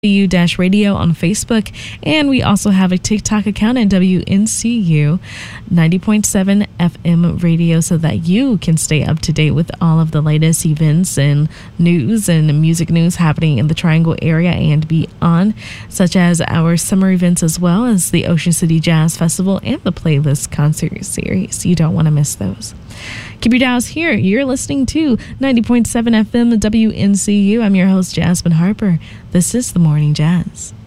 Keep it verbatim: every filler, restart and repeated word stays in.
U-Radio on Facebook, and we also have a TikTok account at W N C U ninety point seven F M radio so that you can stay up to date with all of the latest events and news and music news happening in the Triangle area and beyond, such as our summer events as well as the Ocean City Jazz Festival and the Playlist Concert Series. You don't want to miss those. Keep your dials here. You're listening to ninety point seven F M W N C U. I'm your host, Jasmine Harper. This is The Morning Jazz.